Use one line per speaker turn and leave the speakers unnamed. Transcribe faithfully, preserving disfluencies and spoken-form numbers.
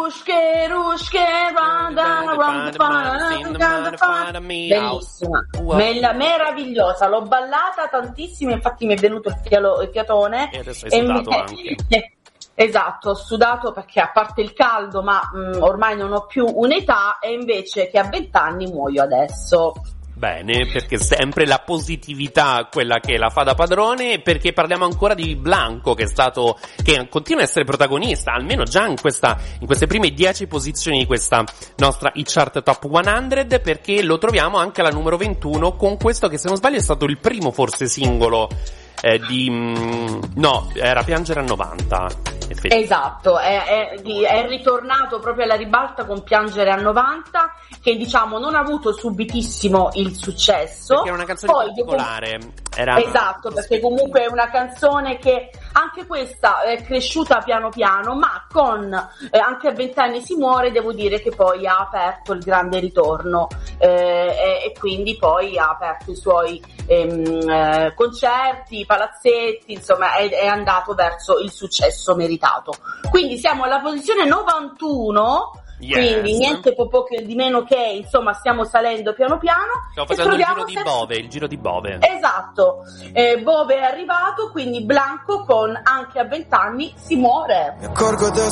Rushke, Rushke, bellissima, Mella, meravigliosa, l'ho ballata tantissimo, infatti mi è venuto il, fialo, il fiatone.
E adesso hai sudato
mi...
anche.
Esatto, ho sudato perché a parte il caldo, ma mh, ormai non ho più un'età e invece che a vent'anni muoio adesso.
Bene, perché sempre la positività quella che la fa da padrone, perché parliamo ancora di Blanco, che è stato, che continua a essere protagonista, almeno già in questa, in queste prime dieci posizioni di questa nostra e-chart top cento, perché lo troviamo anche alla numero ventuno con questo che, se non sbaglio, è stato il primo forse singolo eh, di, mm, no, era Piangere a novanta.
Esatto, è, è, è ritornato proprio alla ribalta con Piangere a novanta, che diciamo non ha avuto subitissimo il successo.
Perché era una canzone
Poi,
particolare.
Dopo...
Era...
Esatto, perché comunque è una canzone che anche questa è cresciuta piano piano, ma con eh, anche a vent'anni si muore, devo dire che poi ha aperto il grande ritorno eh, e, e quindi poi ha aperto i suoi ehm, eh, concerti, palazzetti, insomma è, è andato verso il successo meritato. Quindi siamo alla posizione novantuno. Yes. Quindi niente po' che di meno che, insomma, stiamo salendo piano piano.
Stiamo facendo il giro di Bove, il giro di Bove.
Esatto, eh, Bove è arrivato, quindi Blanco con Anche a vent'anni si muore.
Mi accorgo da